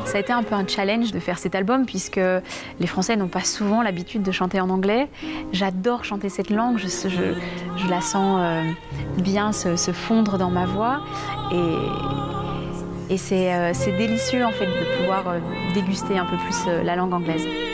Ça a été un peu un challenge de faire cet album puisque les Français n'ont pas souvent l'habitude de chanter en anglais. J'adore chanter cette langue, je la sens bien se fondre dans ma voix et c'est délicieux en fait de pouvoir déguster un peu plus la langue anglaise.